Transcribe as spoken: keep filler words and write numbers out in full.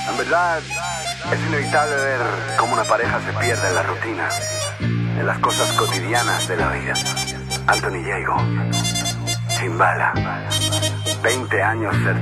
En verdad, es inevitable ver cómo una pareja se pierde en la rutina, en las cosas cotidianas de la vida. Anthony Diego, Chimbala, veinte años cerca.